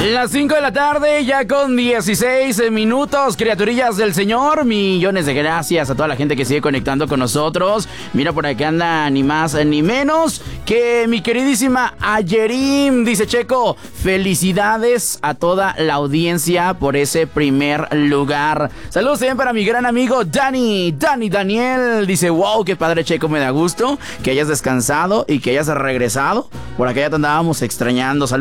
Las 5 de la tarde, ya con 16 minutos, criaturillas del Señor. Millones de gracias a toda la gente que sigue conectando con nosotros. Mira, por acá anda ni más ni menos que mi queridísima Ayerim. Dice Checo, felicidades a toda la audiencia por ese primer lugar. Saludos también para mi gran amigo Daniel. Dice, wow, qué padre Checo, me da gusto que hayas descansado y que hayas regresado. Por acá ya te andábamos extrañando. Saludos.